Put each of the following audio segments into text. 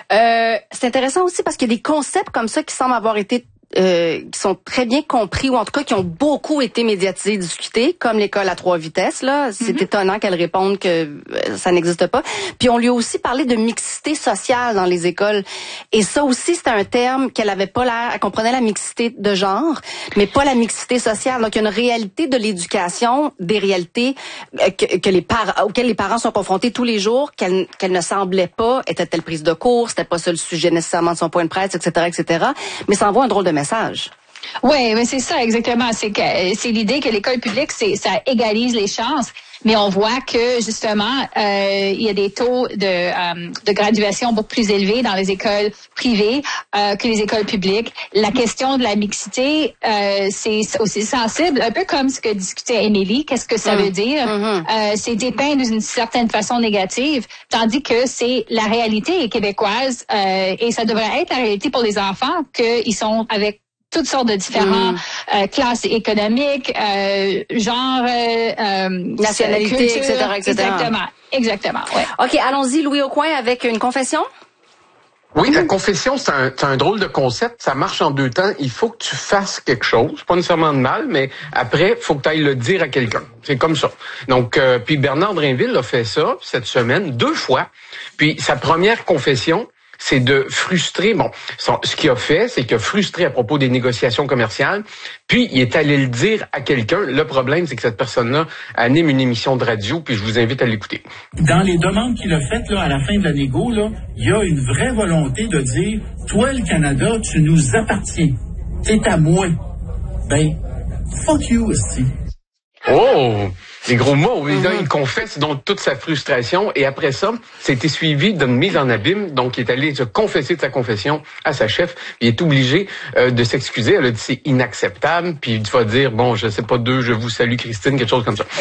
C'est intéressant aussi parce qu'il y a des concepts comme ça qui semblent avoir été qui sont très bien compris, ou en tout cas qui ont beaucoup été médiatisés et discutés, comme l'école à 3 vitesses. Là, c'est étonnant qu'elle réponde que ça n'existe pas. Puis on lui a aussi parlé de mixité sociale dans les écoles. Et ça aussi, c'était un terme qu'elle avait pas l'air. Elle comprenait la mixité de genre, mais pas la mixité sociale. Donc il y a une réalité de l'éducation, des réalités auxquelles les parents sont confrontés tous les jours, qu'elle ne semblait pas. Était-elle prise de cours? C'était pas ça le sujet nécessairement de son point de presse, etc., etc. Mais ça envoie un drôle de message. Oui, mais c'est ça exactement. C'est l'idée que l'école publique, ça égalise les chances. Mais on voit que justement, il y a des taux de graduation beaucoup plus élevés dans les écoles privées que les écoles publiques. La question de la mixité, c'est aussi sensible, un peu comme ce que discutait Émilie. Qu'est-ce que ça veut dire? C'est dépeint d'une certaine façon négative, tandis que c'est la réalité québécoise et ça devrait être la réalité pour les enfants qu'ils sont avec toutes sortes de différents classes économiques, genre, nationalité, culture, etc. Exactement, ouais. OK, allons-y, Louis Aucoin, avec une confession. Oui, la confession, c'est un drôle de concept. Ça marche en 2 temps. Il faut que tu fasses quelque chose, pas nécessairement de mal, mais après, il faut que tu ailles le dire à quelqu'un. C'est comme ça. Donc, puis Bernard Drainville a fait ça cette semaine 2 fois. Puis sa première confession, c'est de frustrer. Bon, ce qu'il a fait, c'est qu'il a frustré à propos des négociations commerciales, puis il est allé le dire à quelqu'un. Le problème, c'est que cette personne-là anime une émission de radio, puis je vous invite à l'écouter. Dans les demandes qu'il a faites là, à la fin de la négo, là, il y a une vraie volonté de dire « Toi, le Canada, tu nous appartiens. T'es à moi. » Ben, fuck you aussi. Oh! Des gros mots. Il confesse donc toute sa frustration et après ça, c'était suivi d'une mise en abîme. Donc, il est allé se confesser de sa confession à sa chef. Il est obligé de s'excuser. Elle a dit c'est inacceptable. Puis il va dire bon, je sais pas je vous salue Christine, quelque chose comme ça.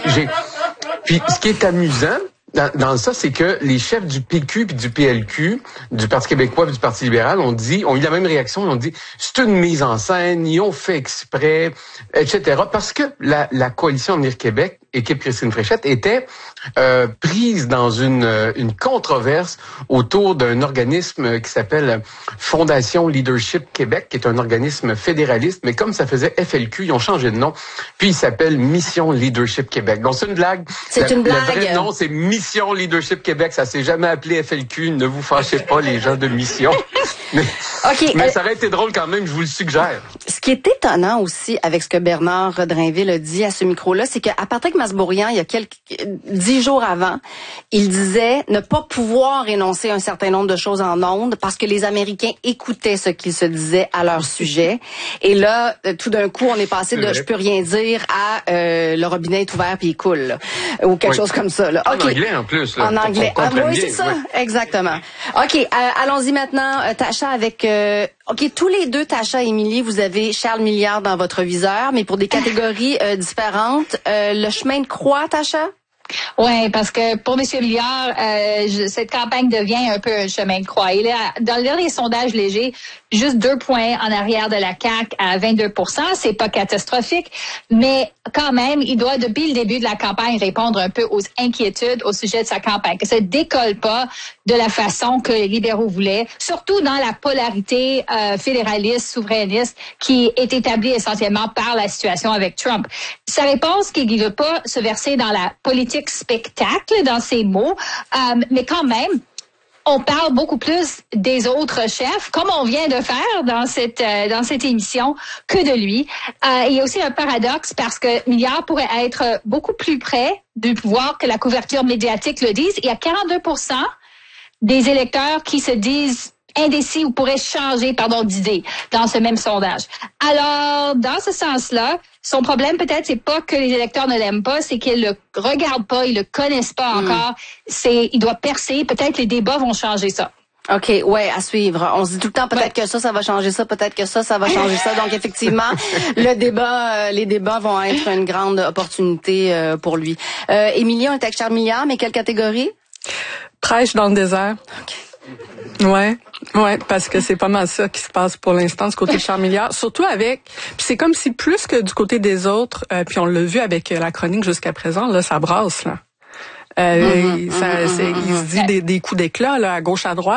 Puis ce qui est amusant dans ça, c'est que les chefs du PQ puis du PLQ, du Parti québécois puis du Parti libéral, ont eu la même réaction. Ils ont dit c'est une mise en scène, ils ont fait exprès, etc. Parce que la coalition Avenir Québec, équipe Christine Fréchette, était prise dans une controverse autour d'un organisme qui s'appelle Fondation Leadership Québec, qui est un organisme fédéraliste, mais comme ça faisait FLQ, ils ont changé de nom, puis il s'appelle Mission Leadership Québec. Donc c'est une blague. C'est une blague. Le vrai nom, c'est Mission Leadership Québec. Ça s'est jamais appelé FLQ. Ne vous fâchez pas, les gens de Mission. Mais ça aurait été drôle quand même, je vous le suggère. Ce qui est étonnant aussi avec ce que Bernard Drainville a dit à ce micro-là, c'est qu'à Patrick Masbourian, il y a 10 jours avant, il disait ne pas pouvoir énoncer un certain nombre de choses en ondes parce que les Américains écoutaient ce qu'il se disait à leur sujet. Et là, tout d'un coup, on est passé de je peux rien dire à le robinet est ouvert puis il coule, là, ou quelque chose comme ça. Là. En anglais en plus. Là, en anglais. Oui, c'est ça. Oui. Exactement. OK, allons-y maintenant, Tacha, avec... OK, tous les deux, Tacha et Émilie, vous avez Charles Milliard dans votre viseur, mais pour des catégories différentes. Le chemin de croix, Tacha? Oui, parce que pour M. Milliard, cette campagne devient un peu un chemin de croix. Il est dans le dernier sondage léger, juste 2 points en arrière de la CAQ à 22%. C'est pas catastrophique, mais quand même, il doit, depuis le début de la campagne, répondre un peu aux inquiétudes au sujet de sa campagne, que ça décolle pas de la façon que les libéraux voulaient, surtout dans la polarité fédéraliste, souverainiste, qui est établie essentiellement par la situation avec Trump. Sa réponse, qu'il ne veut pas se verser dans la politique spectacle, dans ses mots, mais quand même, on parle beaucoup plus des autres chefs, comme on vient de faire dans cette émission, que de lui. Il y a aussi un paradoxe parce que Milliard pourrait être beaucoup plus près du pouvoir que la couverture médiatique le dise. Il y a 42% des électeurs qui se disent indécis ou pourraient changer, d'idée dans ce même sondage. Alors, dans ce sens-là, son problème peut-être, c'est pas que les électeurs ne l'aiment pas, c'est qu'ils le regardent pas, ils le connaissent pas encore. Il doit percer. Peut-être les débats vont changer ça. OK, ouais, à suivre. On se dit tout le temps peut-être que ça va changer ça, peut-être que ça va changer ça. Donc effectivement, les débats vont être une grande opportunité pour lui. Émilie, on est avec Charles Milliard, mais quelle catégorie? Prêche dans le désert. OK. Ouais, parce que c'est pas mal ça qui se passe pour l'instant du côté de Charles Milliard, surtout avec, puis c'est comme si plus que du côté des autres, puis on l'a vu avec la chronique jusqu'à présent, là, ça brasse là. Il se dit des coups d'éclat là à gauche à droite.